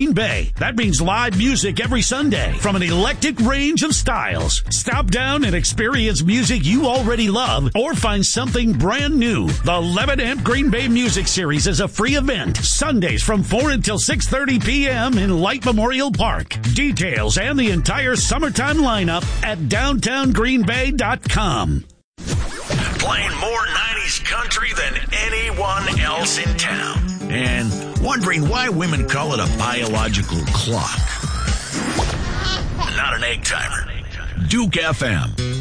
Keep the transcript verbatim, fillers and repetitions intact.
Green Bay. That means live music every Sunday from an eclectic range of styles. Stop down and experience music you already love or find something brand new. The eleven amp Green Bay Music Series is a free event. Sundays from four until six thirty p.m. in Light Memorial Park. Details and the entire summertime lineup at downtown green bay dot com. Playing more nineties country than anyone else in town. And wondering why women call it a biological clock. Not an egg timer. Duke F M.